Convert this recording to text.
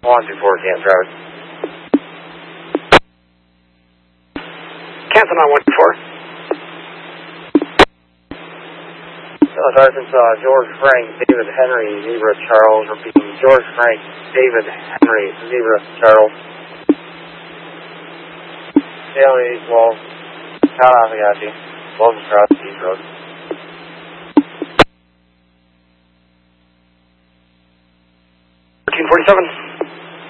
124, Kansas Road. Kansas 914. South Arkansas, George Frank, David Henry, Zebra Charles. Repeating, George Frank, David Henry, Zebra Charles. Daily 12, Kanahagashi, 12 across East Road. 1347.